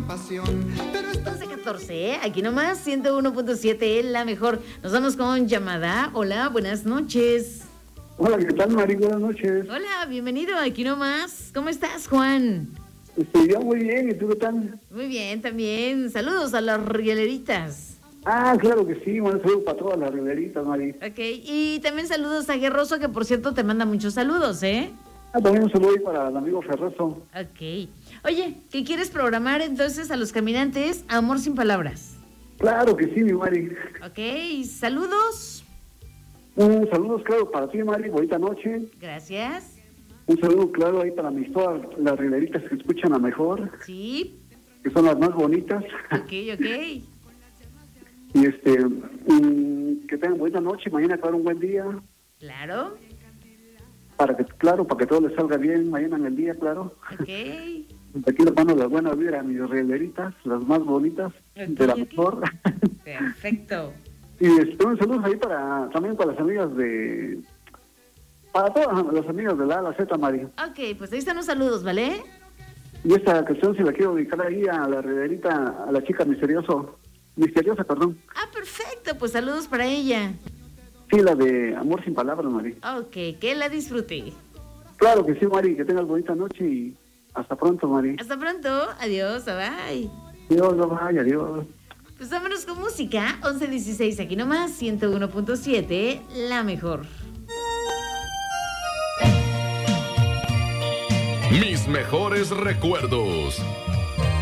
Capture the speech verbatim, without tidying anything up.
pasión. Pero doce catorce, ¿eh? Aquí nomás, ciento uno punto siete, la mejor. Nos vamos con llamada. Hola, buenas noches. Hola, ¿qué tal, Mari? Buenas noches. Hola, bienvenido, aquí nomás. ¿Cómo estás, Juan? Estoy yo muy bien, ¿y tú qué tal? Muy bien, también. Saludos a las rieleritas. Ah, claro que sí, un saludo para todas las rieleritas, Mari. Ok, y también saludos a Guerroso, que por cierto te manda muchos saludos, ¿eh? Ah, también un saludo ahí para el amigo Ferroso. Ok. Oye, ¿qué quieres programar entonces a los caminantes? Amor sin palabras. Claro que sí, mi Mari. Ok, saludos. Un saludo, claro, para ti, Mari, bonita noche. Gracias. Un saludo, claro, ahí para mis todas las rieleritas que escuchan a mejor. Sí. Que son las más bonitas. Ok, ok. Y este, um, que tengan buena noche, mañana claro, un buen día. Claro. Para que, claro, para que todo les salga bien mañana en el día, claro. Ok. Aquí les mando las buenas vibras a mis rieleritas, las más bonitas, okay, de la okay. mejor. Perfecto. Y este, un saludo ahí para, también para las amigas de, para todas las amigas de la A a la Z, Mari. Ok, pues ahí están los saludos, ¿vale? Y esta canción se la quiero dedicar ahí a la rilerita, a la chica misterioso, misteriosa, perdón. Ah, perfecto, pues saludos para ella. Sí, la de Amor sin palabras, Mari. Ok, que la disfrute. Claro que sí, Mari, que tengas bonita noche y hasta pronto, Mari. Hasta pronto, adiós, bye. Adiós, bye, adiós. Pues vámonos con música, once dieciséis, aquí nomás, ciento uno punto siete, la mejor. Mis mejores recuerdos,